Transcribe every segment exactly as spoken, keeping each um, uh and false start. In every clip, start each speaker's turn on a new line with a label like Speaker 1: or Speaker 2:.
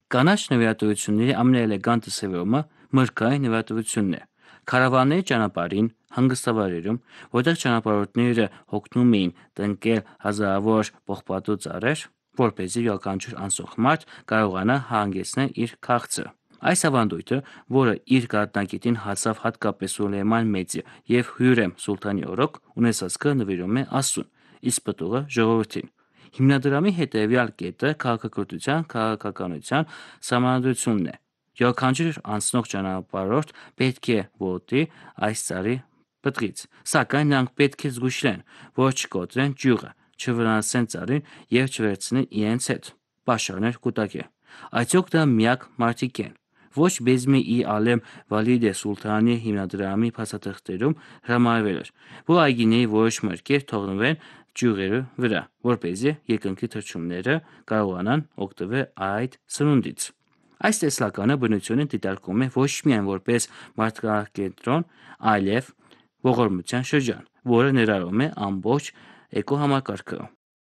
Speaker 1: Կանաչ նվիրատվությունների ամենաէլեգանտ դրսևորումը մրգային նվիրատվությունն է։ Քարավանների ճանապարհին, հանգստավայրերում, որտեղ ճանապարհորդները հոգնում էին տնկել հազարավոր պողպատու ծառեր, որպեսզի յուրաքանչյուր անցնող մարդ կարողանա հանգեցնել իր քաղցը։ Այս ավանդույթը, որը իր գագաթնակետին հասավ հատկապես Սուլեյման Մեծի և Հյուրրեմ Սուլթանի օրոք, ունեցածքը նվիրում է Աստծուն, իսկ պտուղը ժողովրդին։ Հիմնադրամի հետևյալ կետը քաղաքակրթության, քաղաքականության սահմանադրությունն է։ Յուրաքանչյուր անցնող ճանապարհորդ պետք է ոտի այս ծառի պտղից, սակայն նրանք պետք է զգույշ լինեն, որ չկոտրեն ճյուղը, չվնասեն ծառին և չվերցնեն իրենց հետ պաշարներ կուտակել։ Արդյոք դա միակ մարդիկ են։ Ոչ Բեզմի ի Ալեմ Վալիդե Սուլթանի հիմնադրամի փաստաթղթերում հրամայվել էր, որ այգիների որոշ մրգեր թողնվեն ճյուղերի վրա, որպեսզի երկնքի թռչունները կարողանան օգտվել այդ սնունդից։ Այս տեսլականը բնությունը դիտարկում է ոչ միայն որպես մարդկակենտրոն, այլև ողորմության շրջան, որը ներառում է ամբողջ էկոհամակարգը։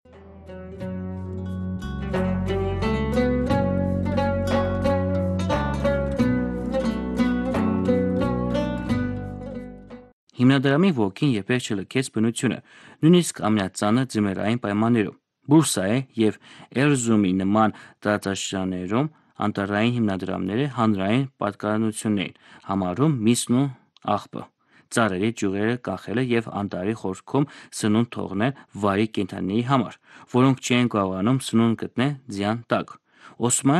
Speaker 1: Հիմնադրամի ոգին երբեք չլքեց բնությունը, նույնիսկ ամենածանր ձմեռային պայմաններում։ Բուրսայի և Էրզրումի նման տարածաշրջաններում անտառային հիմնադրամները հանրային պատկանելություն էին համարում միսն ու աղբը, ծառերի ճյուղերը կանխելը և անտառի խորքում սնունդ թողնել վայրի կենդանիների համար, որոնք չէին կարողանում սնունդ գտնել ձյան տակ։ Օսմանյան